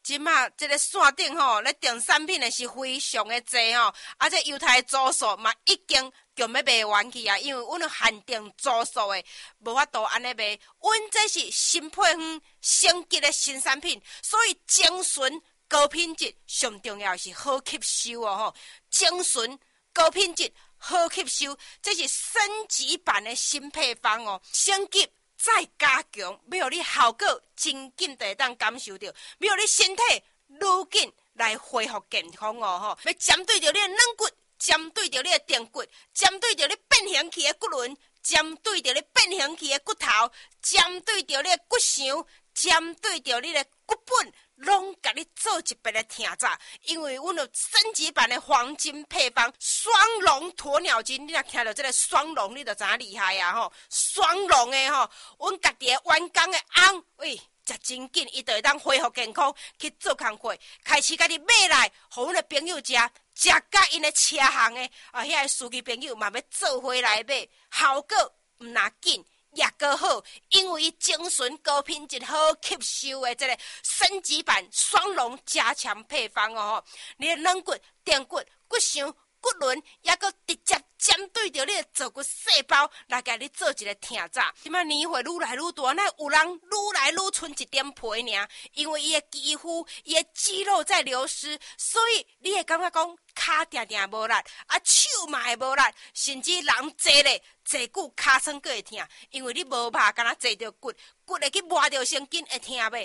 即马这个线顶吼，咧订产品的是非常的济吼，啊，这犹太组数嘛已经强要卖完去啊，因为阮限定组数的，无法度安尼卖。阮这是新配方升级的新产品，所以精纯高品质，上重要是好吸收哦吼，精纯高品质。好吸收，这是升级版的新配方哦，升级再加强，要你效果真紧就会当感受到，要你身体愈紧来恢复健康哦吼，要针对着你的软骨，针对着你的电骨，针对着你变形期的骨轮，针对着你变形期的骨头，针对着你的骨箱，针对着你的骨本。拢甲你做一遍的听炸，因为阮有升级版的黄金配方双龙鸵鸟精，你若听到这个双龙，你就知影厉害啊吼！双龙的吼，阮家己的员工的翁，喂，食真紧，伊就会当恢复健康去做工课，开始家己买来，互阮的朋友食，食甲因的车行的遐个司机朋友嘛要做回来买，效果毋拿紧。也够好，因为伊精纯高品质、好吸收的这个升级版双龙加强配方哦，你的软骨、电骨、骨箱、骨轮，也个直接针对着你的坐骨细胞来给你做一个听炸。即摆年岁愈来愈大，那有人愈来愈剩一点皮尔，因为伊的肌肤、伊的肌肉在流失，所以你会感觉讲骹定定无力，啊手嘛会无力，甚至人坐咧。坐久骹酸个会疼，因为你无拍，敢若坐着骨，骨会去磨着神经会疼袂。